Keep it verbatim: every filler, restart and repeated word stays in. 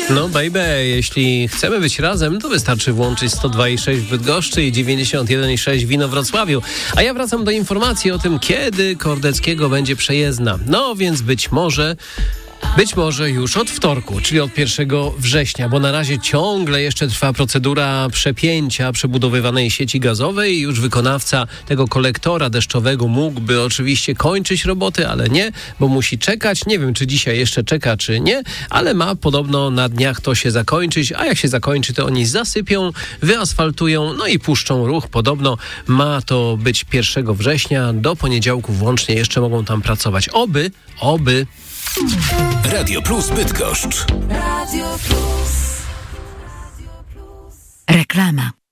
No baby, jeśli chcemy być razem, to wystarczy włączyć sto dwa i sześć w Bydgoszczy i dziewięćdziesiąt jeden i sześć w Inowrocławiu. A ja wracam do informacji o tym, kiedy Kordeckiego będzie przejezdna. No więc być może... Być może już od wtorku, czyli od pierwszego września, bo na razie ciągle jeszcze trwa procedura przepięcia przebudowywanej sieci gazowej i już wykonawca tego kolektora deszczowego mógłby oczywiście kończyć roboty, ale nie, bo musi czekać. Nie wiem, czy dzisiaj jeszcze czeka, czy nie, ale ma podobno na dniach to się zakończyć, a jak się zakończy, to oni zasypią, wyasfaltują, no i puszczą ruch. Podobno ma to być pierwszego września, do poniedziałku włącznie jeszcze mogą tam pracować. Oby, oby... Radio Plus Bydgoszcz. Radio Plus. Reklama.